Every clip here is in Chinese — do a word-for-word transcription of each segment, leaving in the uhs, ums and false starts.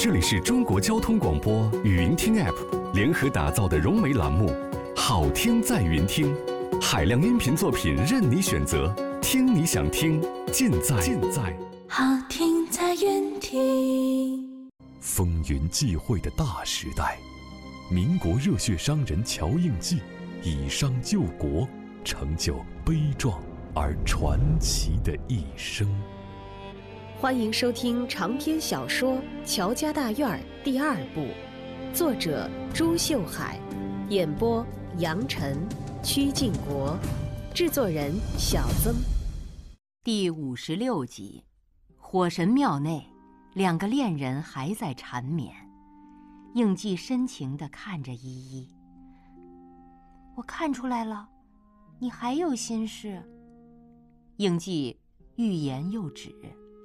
这里是中国交通广播语音听 App 联合打造的融媒栏目《好听在云听》，海量音频作品任你选择，听你想听，尽在尽在好听在云听。 风云际会的大时代，民国热血商人乔应记以商救国，成就悲壮而传奇的一生。 欢迎收听长篇小说《乔家大院》第二部，作者朱秀海，演播杨晨、曲靖国，制作人小曾。 第五十六集，火神庙内，两个恋人还在缠绵。应季深情地看着依依，我看出来了，你还有心事。应季欲言又止。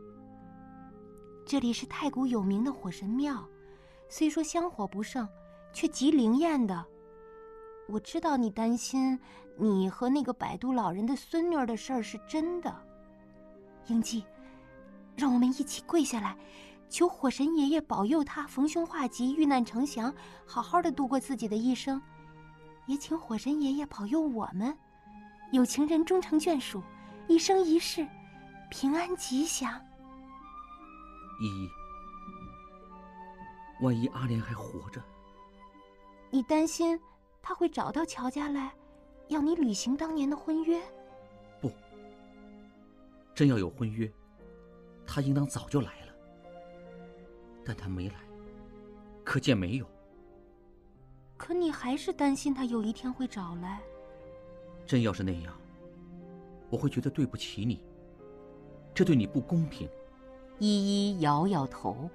这里是太古有名的火神庙，虽说香火不盛，却极灵验的。我知道你担心你和那个摆渡老人的孙女儿的事儿是真的。应季，让我们一起跪下来，求火神爷爷保佑他逢凶化吉，遇难成祥，好好的度过自己的一生。也请火神爷爷保佑我们，有情人终成眷属，一生一世平安吉祥。 依依，万一阿莲还活着， 你担心他会找到乔家来，要你履行当年的婚约？ 不，真要有婚约，他应当早就来了，但他没来，可见没有。 可你还是担心他有一天会找来。 真要是那样，我会觉得对不起你，这对你不公平。 依依摇摇头。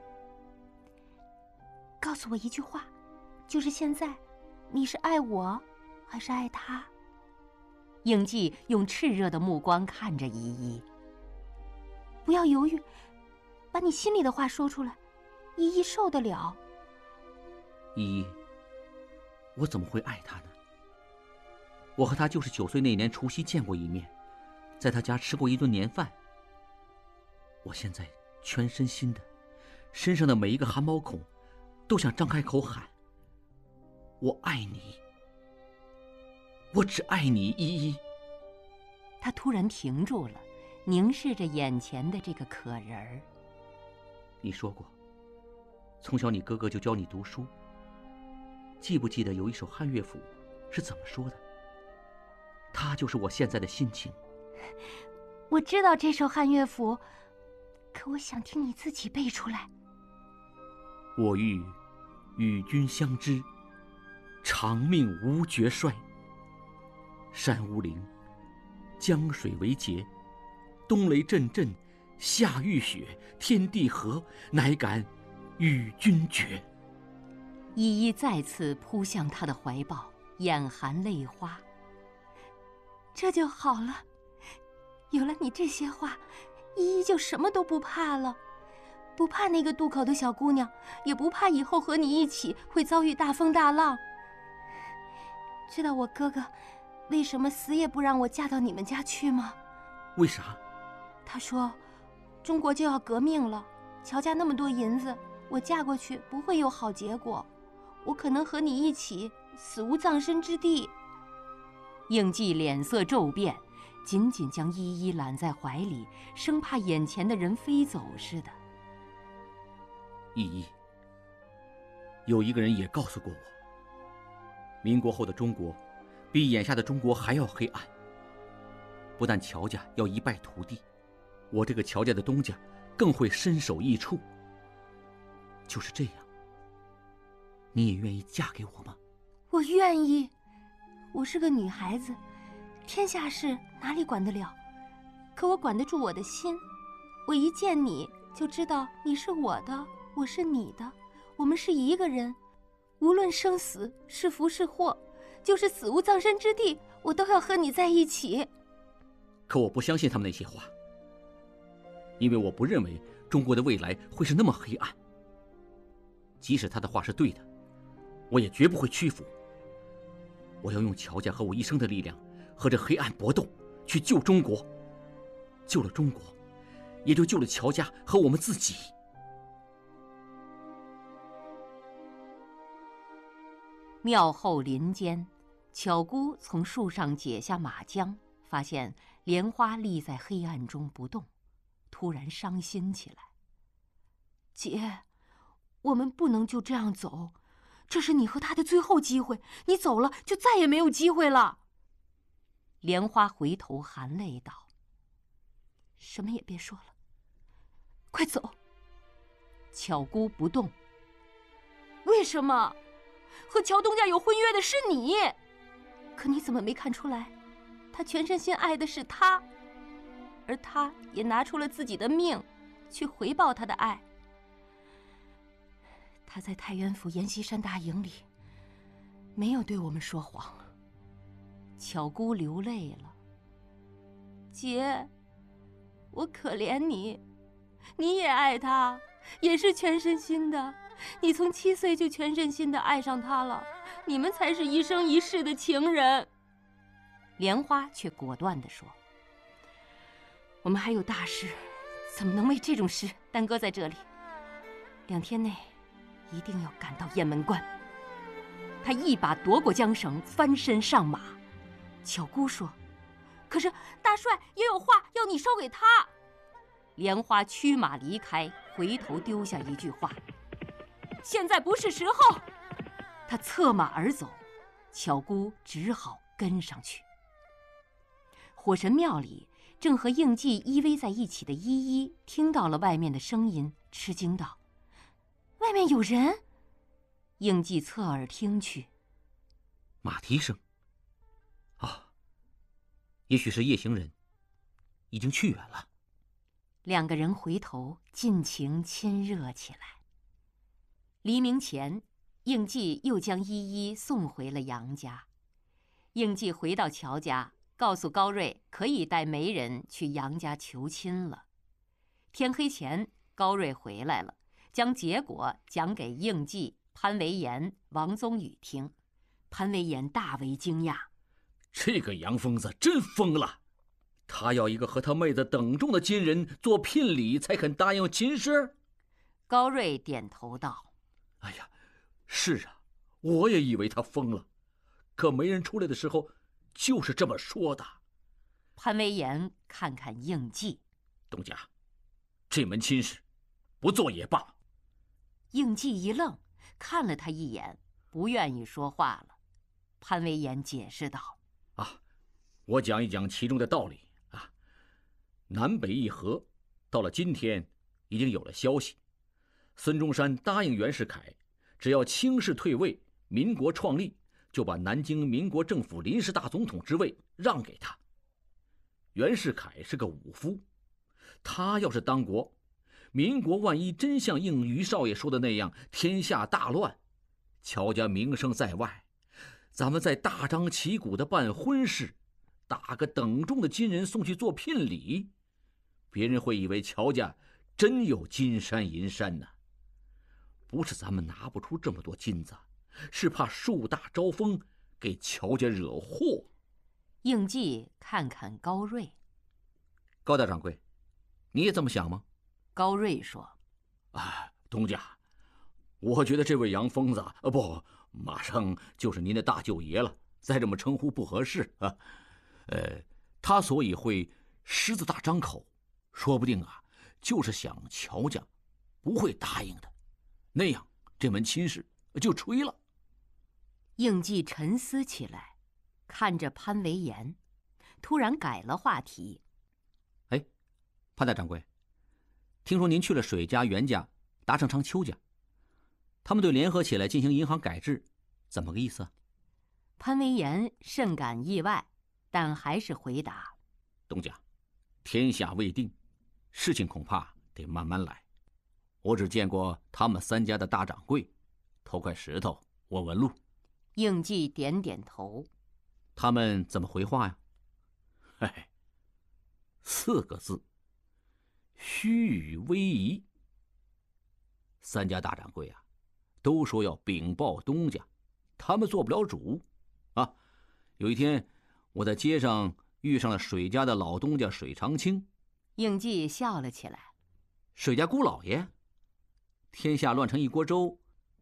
告诉我一句话，就是现在，你是爱我，还是爱他？应季用炽热的目光看着依依。不要犹豫，把你心里的话说出来，依依受得了。 依依，我怎么会爱他呢？我和他就是九岁那年除夕见过一面，在他家吃过一顿年饭。我现在全身心的，身上的每一个汗毛孔都想张开口喊，我爱你，我只爱你，依依。 他突然停住了，凝视着眼前的这个可人儿。 你说过，从小你哥哥就教你读书，记不记得有一首汉乐府是怎么说的？他就是我现在的心情。 我知道这首汉乐府，可我想听你自己背出来。 我欲与君相知，长命无绝衰。山无陵，江水为竭，冬雷阵阵，夏雨雪，天地合，乃敢与君绝。 依依再次扑向他的怀抱，眼含泪花。这就好了，有了你这些话，依依就什么都不怕了，不怕那个渡口的小姑娘，也不怕以后和你一起会遭遇大风大浪。知道我哥哥为什么死也不让我嫁到你们家去吗？ 为啥？ 他说中国就要革命了，乔家那么多银子，我嫁过去不会有好结果，我可能和你一起死无葬身之地。应季脸色骤变，紧紧将依依揽在怀里，生怕眼前的人飞走似的。 依依，有一个人也告诉过我，民国后的中国比眼下的中国还要黑暗。不但乔家要一败涂地，我这个乔家的东家更会身首异处。就是这样，你也愿意嫁给我吗？ 我愿意，我是个女孩子，天下事哪里管得了？可我管得住我的心，我一见你就知道你是我的，我是你的，我们是一个人，无论生死是福是祸，就是死无葬身之地，我都要和你在一起。 可我不相信他们那些话，因为我不认为中国的未来会是那么黑暗。即使他的话是对的，我也绝不会屈服。我要用乔家和我一生的力量和这黑暗搏斗，去救中国。救了中国，也就救了乔家和我们自己。 庙后林间，巧姑从树上解下马缰，发现莲花立在黑暗中不动，突然伤心起来。姐，我们不能就这样走，这是你和他的最后机会，你走了就再也没有机会了。莲花回头含泪道：什么也别说了，快走。巧姑不动。为什么？和乔东家有婚约的是你，可你怎么没看出来，他全身心爱的是他，而他也拿出了自己的命去回报他的爱。他在太原府阎锡山大营里没有对我们说谎。巧姑流泪了。姐，我可怜你，你也爱他，也是全身心的，你从七岁就全身心的爱上他了，你们才是一生一世的情人。莲花却果断地说：我们还有大事，怎么能为这种事耽搁在这里？两天内一定要赶到雁门关。他一把夺过缰绳，翻身上马。巧姑说：可是大帅也有话要你捎给他。莲花驱马离开，回头丢下一句话：现在不是时候。他策马而走，巧姑只好跟上去。火神庙里正和应季依偎在一起的依依听到了外面的声音，吃惊道：外面有人。应季侧耳听去， 马蹄声。啊，也许是夜行人已经去远了。 两个人回头尽情亲热起来。黎明前，应季又将依依送回了杨家。应季回到乔家，告诉高瑞可以带媒人去杨家求亲了。天黑前，高瑞回来了，将结果讲给应季、潘维言、王宗宇听。潘维言大为惊讶： 这个杨疯子真疯了，他要一个和他妹子等重的金人做聘礼才肯答应亲事。 高瑞点头道： 哎呀，是啊，我也以为他疯了，可媒人出来的时候就是这么说的。 潘维言看看应季： 东家，这门亲事不做也罢。 应季一愣，看了他一眼，不愿意说话了。潘维言解释道： 啊，我讲一讲其中的道理啊。南北议和，到了今天已经有了消息，孙中山答应袁世凯，只要清室退位，民国创立，就把南京民国政府临时大总统之位让给他。袁世凯是个武夫，他要是当国，民国万一真像应于少爷说的那样天下大乱，乔家名声在外，咱们再大张旗鼓的办婚事，打个等重的金人送去做聘礼，别人会以为乔家真有金山银山呢。不是咱们拿不出这么多金子，是怕树大招风，给乔家惹祸。 应季看看高瑞： 高大掌柜，你也这么想吗？ 高瑞说： 啊，东家，我觉得这位杨疯子，呃，不，马上就是您的大舅爷了，再这么称呼不合适啊。呃，他所以会狮子大张口，说不定啊，就是想乔家不会答应的，那样这门亲事就吹了。 应季沉思起来，看着潘维言，突然改了话题： 哎，潘大掌柜，听说您去了水家、袁家、达成昌、邱家，他们对联合起来进行银行改制，怎么个意思啊？ 潘维言甚感意外，但还是回答： 东家，天下未定，事情恐怕得慢慢来。我只见过他们三家的大掌柜，投块石头，问问路。 应季点点头： 他们怎么回话呀？嘿嘿，四个字：虚与委蛇。三家大掌柜啊，都说要禀报东家，他们做不了主啊。有一天，我在街上遇上了水家的老东家水长青。 应季笑了起来： 水家姑老爷，天下乱成一锅粥，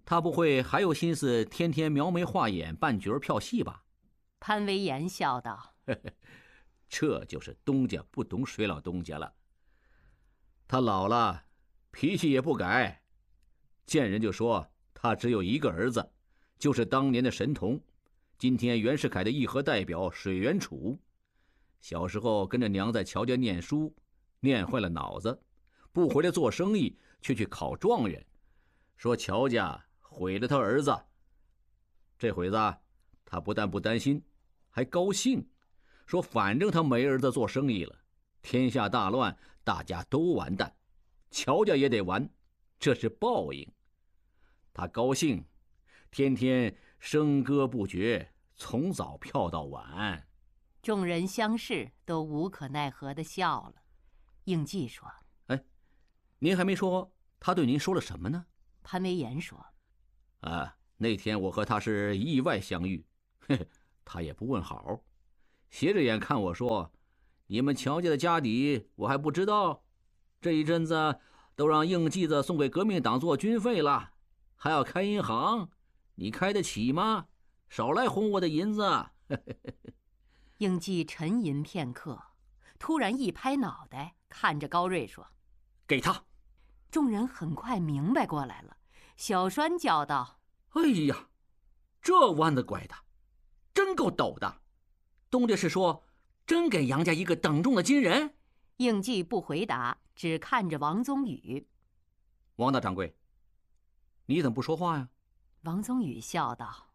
他不会还有心思天天描眉画眼扮角票戏吧？ 潘威严笑道： 这就是东家不懂水老东家了。他老了，脾气也不改，见人就说他只有一个儿子，就是当年的神童，今天袁世凯的议和代表水源楚。小时候跟着娘在乔家念书，念坏了脑子，不回来做生意，却去考状元，说乔家毁了他儿子。这会子他不但不担心，还高兴，说反正他没儿子做生意了，天下大乱，大家都完蛋，乔家也得完，这是报应。他高兴，天天笙歌不绝，从早跳到晚。 众人相视，都无可奈何地笑了。应季说： 哎，您还没说他对您说了什么呢？ 潘威严说： 啊，那天我和他是意外相遇，嘿嘿，他也不问好，斜着眼看我说：你们乔家的家底我还不知道，这一阵子都让应季子送给革命党做军费了，还要开银行，你开得起吗？少来哄我的银子。 应季沉吟片刻，突然一拍脑袋，看着高瑞说： 给他。 众人很快明白过来了，小栓叫道： 哎呀，这弯子拐的真够陡的，东家是说真给杨家一个等重的金人？ 应季不回答，只看着王宗宇。 王大掌柜，你怎么不说话呀？ 王宗宇笑道：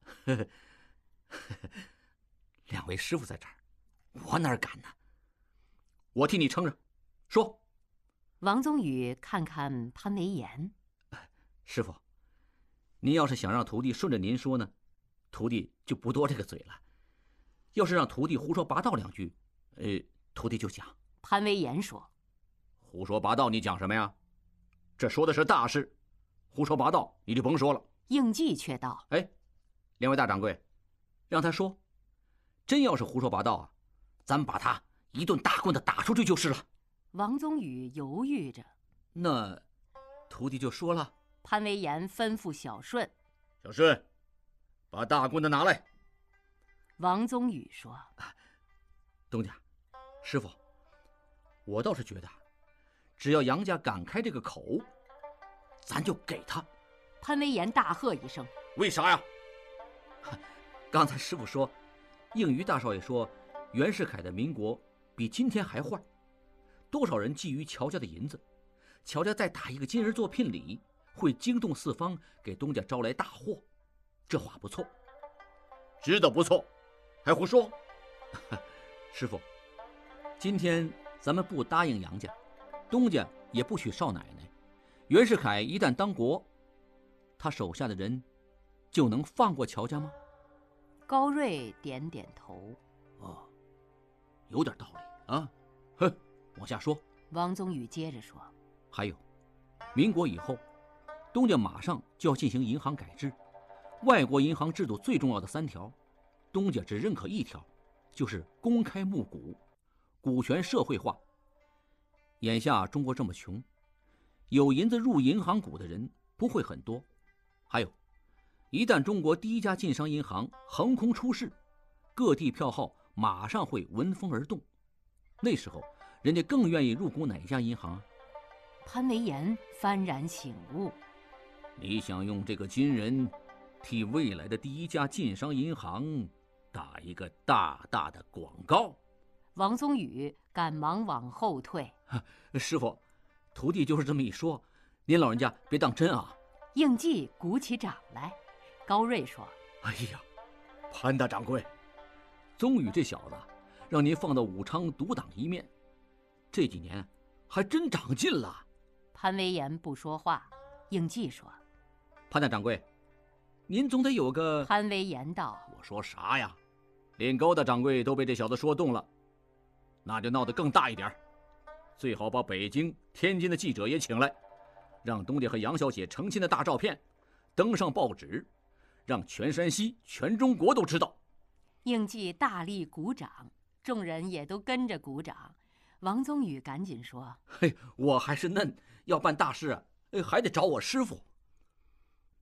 两位师傅在这儿，我哪敢呢？我替你撑着，说。 王宗宇看看潘威严： 师傅，您要是想让徒弟顺着您说呢，徒弟就不多这个嘴了；要是让徒弟胡说八道两句，呃，徒弟就讲。 潘威严说： 胡说八道你讲什么呀？这说的是大事，胡说八道你就甭说了。 应季却道： 哎，两位大掌柜，让他说，真要是胡说八道啊，咱们把他一顿大棍子打出去就是了。 王宗宇犹豫着： 那徒弟就说了。 潘威严吩咐小顺： 小顺，把大棍子拿来。 王宗宇说： 东家，师傅，我倒是觉得只要杨家敢开这个口，咱就给他。 潘威严大喝一声： 为啥呀？刚才师傅说，应于大少爷说袁世凯的民国比今天还坏，多少人觊觎乔家的银子，乔家再打一个金人做聘礼，会惊动四方，给东家招来大祸。这话不错。知道不错，还胡说。师傅，今天咱们不答应杨家，东家也不许少奶奶，袁世凯一旦当国，他手下的人就能放过乔家吗？ 高瑞点点头： 哦，有点道理啊。哼，往下说。 王宗宇接着说： 还有，民国以后，东家马上就要进行银行改制，外国银行制度最重要的三条，东家只认可一条，就是公开募股，股权社会化。眼下中国这么穷，有银子入银行股的人不会很多。还有，一旦中国第一家晋商银行横空出世，各地票号马上会闻风而动，那时候人家更愿意入股哪家银行啊？ 潘威严幡然醒悟： 你想用这个金人替未来的第一家晋商银行打一个大大的广告？ 王宗宇赶忙往后退： 师傅，徒弟就是这么一说，您老人家别当真啊。 应季鼓起掌来。高瑞说： 哎呀，潘大掌柜，宗宇这小子让您放到武昌独挡一面，这几年还真长进了。 潘威严不说话。应季说： 潘大掌柜，您总得有个…… 潘威严道： 我说啥呀？连高大掌柜都被这小子说动了，那就闹得更大一点，最好把北京、天津的记者也请来，让东家和杨小姐成亲的大照片登上报纸，让全山西、全中国都知道。 应季大力鼓掌，众人也都跟着鼓掌。王宗宇赶紧说： 嘿，我还是嫩，要办大事啊，还得找我师傅。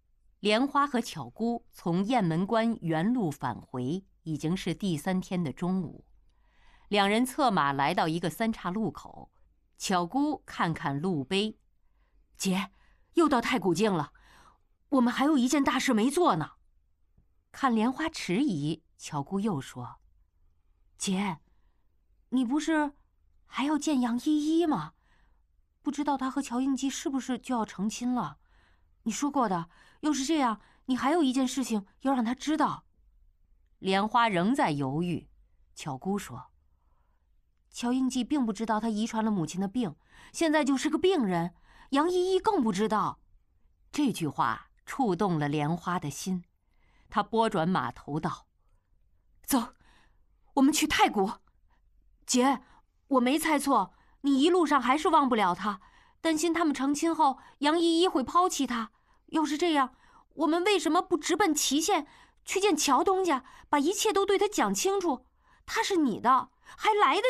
莲花和巧姑从雁门关原路返回，已经是第三天的中午。两人策马来到一个三岔路口，巧姑看看路碑，姐，又到太古境了，我们还有一件大事没做呢。看莲花迟疑，巧姑又说：“姐，你不是还要见杨依依吗？不知道她和乔应基是不是就要成亲了？你说过的，要是这样，你还有一件事情要让她知道。”莲花仍在犹豫，巧姑说：“乔应基并不知道他遗传了母亲的病，现在就是个病人，杨依依更不知道。”这句话触动了莲花的心，她拨转马头道：“走，我们去太谷。姐，我没猜错，你一路上还是忘不了他，担心他们成亲后杨依依会抛弃他。要是这样，我们为什么不直奔祁县去见乔东家，把一切都对他讲清楚？他是你的，还来得